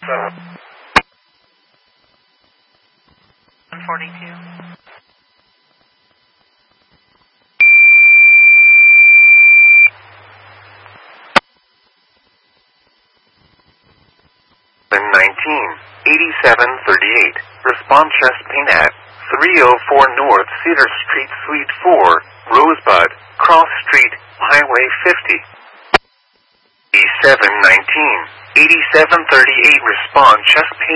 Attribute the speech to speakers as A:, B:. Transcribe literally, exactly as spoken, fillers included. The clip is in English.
A: one forty-two.
B: nineteen, eighty-seven thirty-eight. Respond chest pain at three oh four North Cedar Street, Suite four, Rosebud, Cross Street, Highway fifty. eighty-seven nineteen, eighty-seven thirty-eight. Respond chest pain